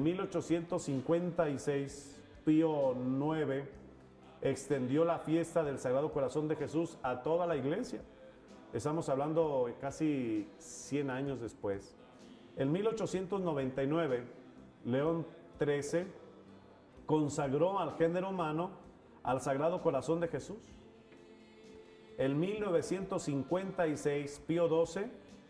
1856, Pío IX extendió la fiesta del Sagrado Corazón de Jesús a toda la iglesia. Estamos hablando casi 100 años después. En 1899, León XIII consagró al género humano al Sagrado Corazón de Jesús. En 1956, Pío XII,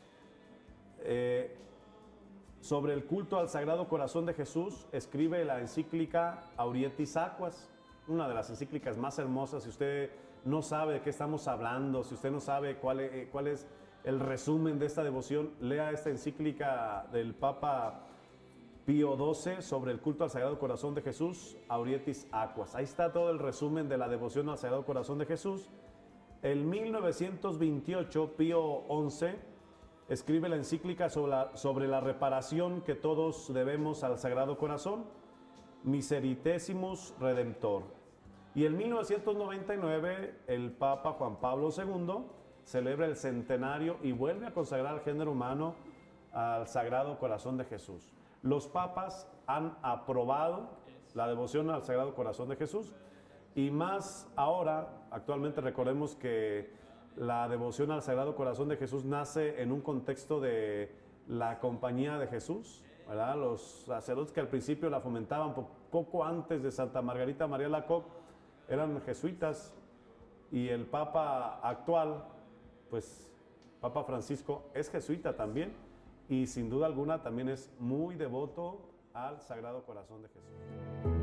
sobre el culto al Sagrado Corazón de Jesús, escribe la encíclica Aurietis Aquas, una de las encíclicas más hermosas. Si usted no sabe de qué estamos hablando, si usted no sabe cuál es el resumen de esta devoción, lea esta encíclica del Papa Pío XII sobre el culto al Sagrado Corazón de Jesús, Aurietis Aquas. Ahí está todo el resumen de la devoción al Sagrado Corazón de Jesús. En 1928, Pío XI escribe la encíclica sobre la reparación que todos debemos al Sagrado Corazón, Miseritesimus Redemptor. Y en 1999, el Papa Juan Pablo II celebra el centenario y vuelve a consagrar al género humano al Sagrado Corazón de Jesús. Los papas han aprobado la devoción al Sagrado Corazón de Jesús, y más ahora, actualmente recordemos que la devoción al Sagrado Corazón de Jesús nace en un contexto de la Compañía de Jesús, ¿verdad? Los sacerdotes que al principio la fomentaban poco antes de Santa Margarita María Alacoque eran jesuitas, y el Papa actual, pues Papa Francisco, es jesuita también, y sin duda alguna también es muy devoto al Sagrado Corazón de Jesús.